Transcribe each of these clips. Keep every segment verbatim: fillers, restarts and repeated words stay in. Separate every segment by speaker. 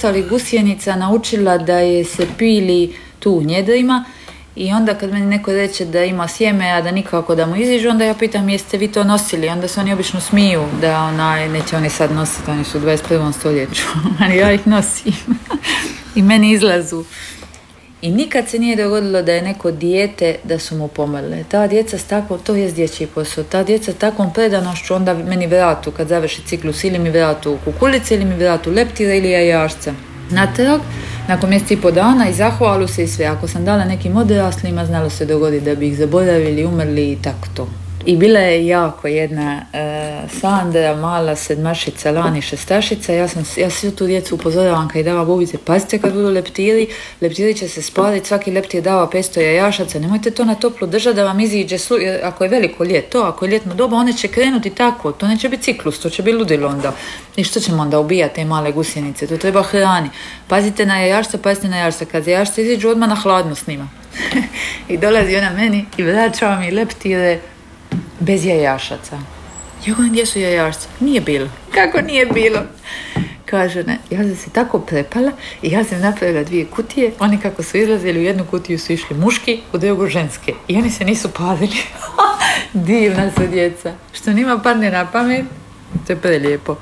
Speaker 1: ostalih gusjenica naučila da je se pili tu u njedrima i onda kad meni neko reče da ima sjeme, a da nikako da mu iziđu, onda ja pitam jeste vi to nosili, onda se oni obično smiju da onaj, neće oni sad nositi, oni su u dvadeset prvom stoljeću, ali ja ih nosim i meni izlazu. I nikad se nije dogodilo da je neko dijete da su mu pomrle. Ta djeca s takvom, to je dječji posao, ta djeca s takvom predanošću onda meni vratu kad završi ciklus ili mi vratu kukulice ili mi vratu leptira ili jajašca. Natrag, nakon mjesec i po dana i zahvalu se i sve. Ako sam dala nekim odraslima, znalo se dogoditi da bi ih zaboravili, umrli i tako to. I bila je jako jedna uh, Sandra, mala sedmašica, lani šestašica. Ja sam ja svi tu djecu upozoravam kad dava bubice, pazite kad budu leptiri, leptiri će se spariti, svaki leptir dava petsto jajašaca, nemojte to na toplu držati da vam iziđe, slu, ako je veliko ljeto, ako je ljetno doba, one će krenuti tako, to neće biti ciklus, to će biti ludilo onda. I što ćemo onda ubijati te male gusjenice, to treba hrani. Pazite na jajašca, pazite na jajašca, kad jajašca iziđu odmah na hladno s njima. I dolazi ona meni i vraća mi leptire bez jajašaca. Ja govorim, gdje su jajašca? Nije bilo. Kako nije bilo? Kaže, ne, ja sam se tako prepala i ja sam napravila dvije kutije. Oni kako su izlazili, u jednu kutiju su išli muški, u drugu ženske. I oni se nisu palili. Divna su djeca. Što njima padne na pamet, to je prelijepo.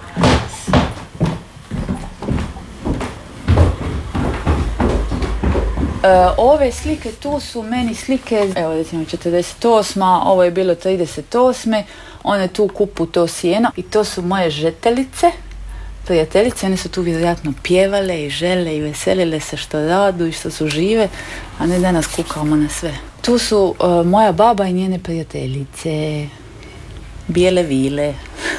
Speaker 1: Uh, ove slike tu su meni slike, evo recimo četrdeset osma, ovo je bilo trideset osme, one tu kupu to sjeno i to su moje žetelice, prijateljice, one su tu vjerojatno pjevale i žele i veselile se što radu i što su žive, a ne danas kukamo na sve. Tu su uh, moja baba i njene prijateljice, bijele vile.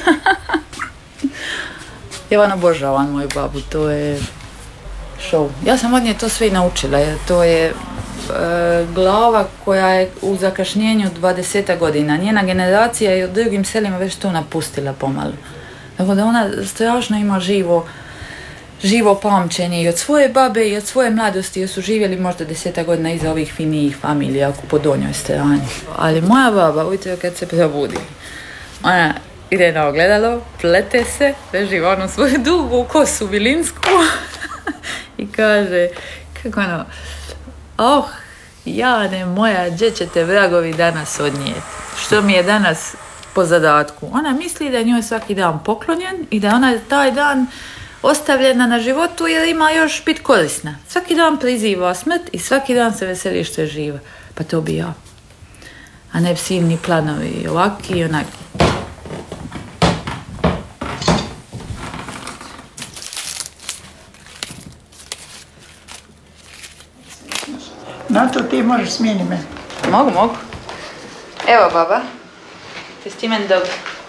Speaker 1: Ja vam obožavam moju babu, to je show. Ja sam od nje to sve i naučila, jer to je e, glava koja je u zakašnjenju dvadeset godina. Njena generacija je u drugim selima već to napustila pomalo. Tako da ona strašno ima živo, živo pamćenje i od svoje babe i od svoje mladosti, jer su živjeli možda deseta godina iza ovih finijih familija po donjoj strani. Ali moja baba, ujutro kad se probudi, ona ide na ogledalo, plete se, veže onu svoju dugu kosu bilinsku i kaže, kako ono, oh, Jane moja, gdje ćete vragovi danas odnijeti? Što mi je danas po zadatku? Ona misli da je njoj svaki dan poklonjen i da ona je taj dan ostavljena na životu jer ima još bit korisna. Svaki dan priziva smrt i svaki dan se veseli što je živa. Pa to bi ja. A ne silni planovi ovaki i onaki.
Speaker 2: Na to ti možeš smijeni me.
Speaker 1: Mogu, mogu. Evo baba, testament dog.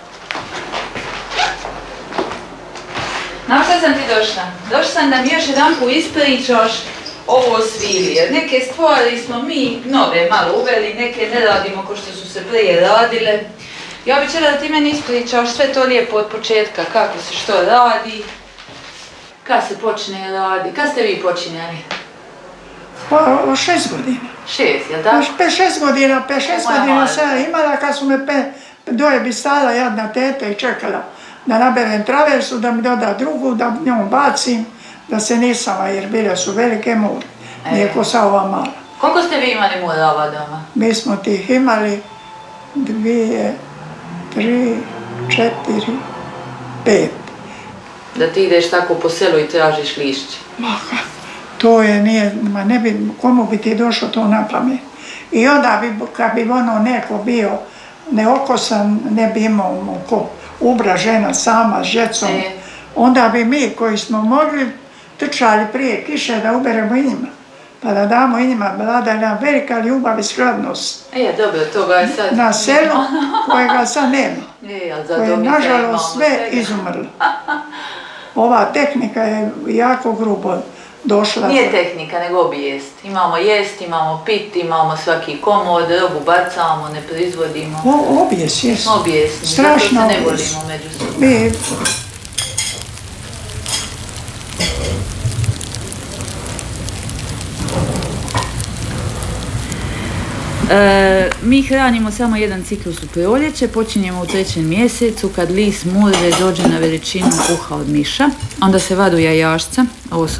Speaker 1: Na što sam ti došla? Došla sam da mi još jedan put ispričaš ovo svili, jer neke stvari smo mi nove malo uveli, neke ne radimo ko što su se prije radile. Ja bih htjela da ti meni ispričaš sve to lijepo od početka, kako se što radi, kad se počne radi, kad ste vi počinjali?
Speaker 2: Pa o šest godina.
Speaker 1: Šest, jel tako?
Speaker 2: Pet šest godina, pet šest godina sam imala kad su me pe, doje bi stala jadna teta i čekala da naberem traversu, da mi doda drugu, da njom bacim, da se nisama, jer bile su velike mure, nije ko sa ova mala.
Speaker 1: Koliko ste vi imali murava doma?
Speaker 2: Mi smo tih imali dvije, tri, četiri, pet.
Speaker 1: Da ti ideš tako po selu i tražiš lišće?
Speaker 2: Ma to je, nije, ma ne bi, komu bi ti došlo to na pamet. I onda bi, kad bi ono neko bio neokosan, ne bi imao ko ubra žena sama s djecom, e. Onda bi mi koji smo mogli trčali prije kiše da uberemo i njima. Pa da damo i njima, vlada jedna velika ljubav i skladnost.
Speaker 1: E, dobro, toga je sad...
Speaker 2: Na selu, kojega sad nema.
Speaker 1: E, ali zato
Speaker 2: koje je,
Speaker 1: mi
Speaker 2: nažalost, sve izumrlo. Ova tehnika je jako grubo došla.
Speaker 1: Nije tehnika, nego obijest. Imamo jest, imamo pit, imamo svaki komod, robu bacamo, ne proizvodimo.
Speaker 2: O, obijest, jest.
Speaker 1: Obijest,
Speaker 2: strašno
Speaker 1: zato se ne volimo međusobno.
Speaker 2: Mi...
Speaker 1: E, mi hranimo samo jedan ciklus u proljeće, počinjemo u trećem mjesecu kad list murve dođe na veličinu uha od miša, onda se vadu jajašca, ovo su